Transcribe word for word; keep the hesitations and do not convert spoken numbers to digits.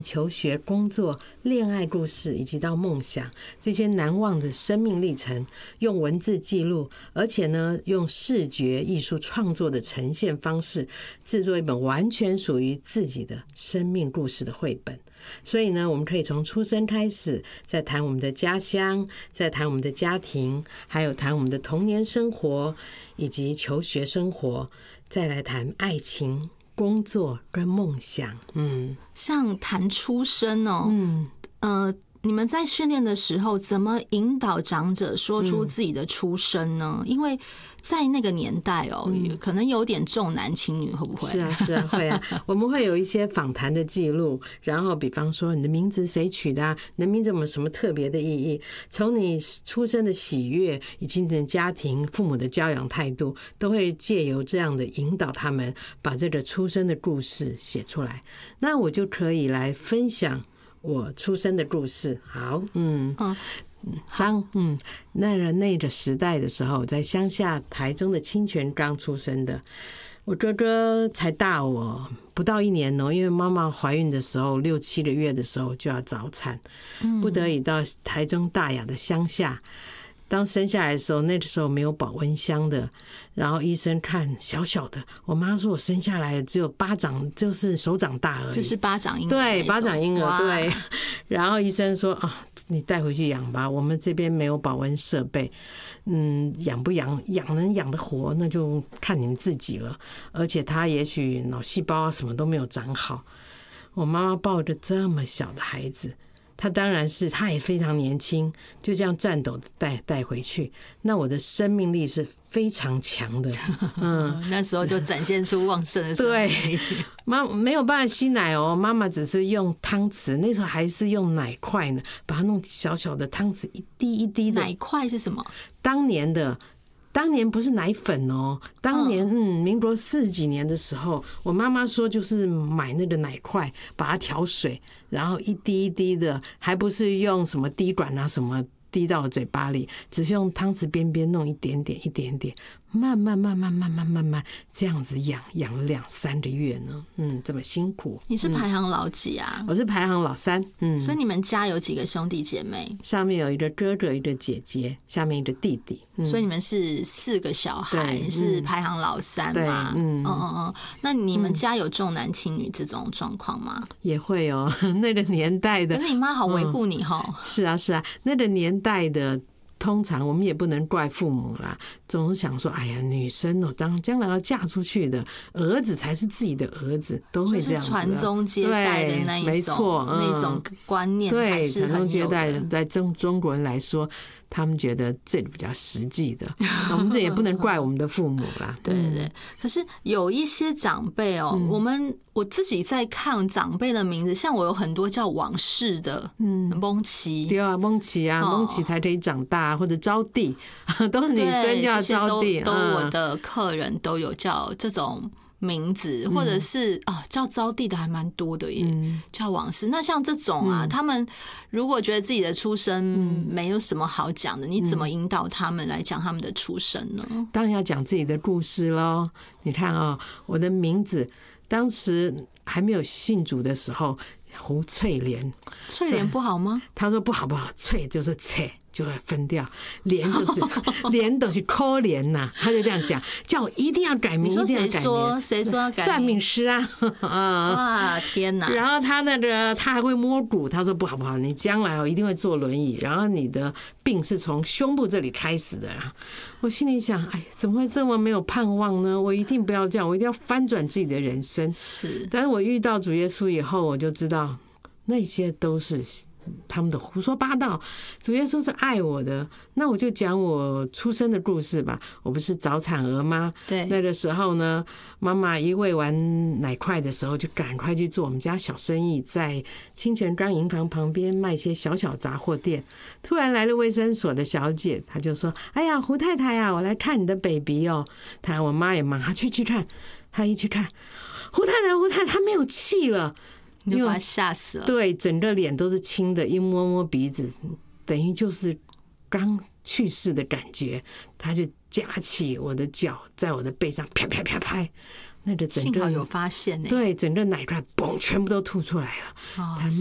求学、工作、恋爱故事，以及到梦想这些难忘的生命历程，用文字记录，而且呢，用视觉艺术创作的呈现方式，制作一本完全属于自己的生命故事的绘本。所以呢，我们可以从出生开始，再谈我们的家乡，再谈我们的家庭，还有谈我们的童年生活以及求学生活，再来谈爱情、工作跟梦想。嗯， 像谈出生哦，嗯，呃，你们在训练的时候怎么引导长者说出自己的出生呢？嗯、因为在那个年代哦，嗯、可能有点重男轻女，会不会？ 是啊，是啊，会啊。我们会有一些访谈的记录，然后比方说你的名字谁取的、啊，你的名字有没有什么特别的意义？从你出生的喜悦，以及你的家庭、父母的教养态度，都会借由这样的引导他们，把这个出生的故事写出来。那我就可以来分享我出生的故事。好，嗯嗯。当嗯那个那个时代的时候，在乡下台中的清泉岗出生的。我哥哥才大我不到一年哦，因为妈妈怀孕的时候六七个月的时候就要早产，不得已到台中大雅的乡下。当生下来的时候，那个时候没有保温箱的，然后医生看小小的，我妈说我生下来只有巴掌，就是手掌大而已， 就是巴掌婴儿， 对，巴掌婴儿，对。然后医生说啊，你带回去养吧，我们这边没有保温设备，嗯，养不养，养能养得活，那就看你们自己了。而且他也许脑细胞啊什么都没有长好。我妈妈抱着这么小的孩子。他当然是，他也非常年轻，就这样颤抖的带带回去。那我的生命力是非常强的， 嗯，那时候就展现出旺盛的生命力。 对，妈没有办法吸奶哦，妈妈只是用汤匙，那时候还是用奶块呢，把它弄小小的汤匙，一滴一滴的。 奶块是什么？ 当年的。当年不是奶粉哦，当年嗯，民国四几年的时候，我妈妈说就是买那个奶块，把它调水，然后一滴一滴的，还不是用什么滴管啊什么滴到嘴巴里，只是用汤匙边边弄一点点一点点，慢慢慢慢慢慢慢慢这样子养养了两三个月呢，嗯，这么辛苦。 你是排行老几啊？ 嗯、我是排行老三，嗯， 所以你们家有几个兄弟姐妹？ 上面有一个哥哥，一个姐姐，下面一个弟弟， 嗯、所以你们是四个小孩，你是排行老三嘛？嗯嗯嗯嗯。那你们家有重男轻女这种状况吗？ 也会哦，那个年代的。 可是你妈好维护你哈、 嗯。是啊是啊，那个年代的。通常我们也不能怪父母啦，总是想说，哎呀，女生哦，当将来要嫁出去的，儿子才是自己的儿子，都会这样子。 传宗接代的那一种， 没错， 嗯、那种观念还是很有的。对， 传宗接代的，在中中国人来说，他们觉得这个比较实际的，我们这也不能怪我们的父母啦。 对对对，可是有一些长辈哦，嗯、我们我自己在看长辈的名字，像我有很多叫往事的，嗯，蒙奇， 对啊，蒙奇啊，蒙奇才可以长大，或者招娣，都是女生叫招娣， 都我的客人都有叫这种名字，或者是啊、哦、叫招娣的还蛮多的耶，嗯、叫往事。那像这种啊，嗯、他们如果觉得自己的出生没有什么好讲的，嗯、你怎么引导他们来讲他们的出生呢？ 当然要讲自己的故事咯。你看啊、哦，我的名字当时还没有信主的时候，胡翠莲， 翠莲不好吗？ 他说不好不好，翠就是翠。就会分掉，莲就是莲都是可怜呐，他就这样讲，叫我一定要改名，一定要改名。 谁说要改名？ 算命师啊！ 哇天哪！ 然后他那个他还会摸骨，他说不好不好，你将来哦一定会坐轮椅，然后你的病是从胸部这里开始的啦。我心里想，哎，怎么会这么没有盼望呢？我一定不要这样，我一定要翻转自己的人生。 是， 但是我遇到主耶稣以后，我就知道那些都是他们的胡说八道，主耶稣是爱我的。那我就讲我出生的故事吧。我不是早产儿吗？ 对， 那个时候呢，妈妈一喂完奶块的时候，就赶快去做我们家小生意，在清泉岗银行旁边卖一些小小杂货店。突然来了卫生所的小姐，她就说：“哎呀，胡太太啊，我来看你的 baby 哦。”她我妈也忙，她去去看，她一去看，胡太太，胡太太，她没有气了。 你就把他吓死了。 对，整个脸都是青的，一摸摸鼻子，等于就是刚去世的感觉。他就夹起我的脚，在我的背上啪啪啪拍。 那个整个幸好有发现呢、欸， 对，整个奶块嘣全部都吐出来了， 哦， 才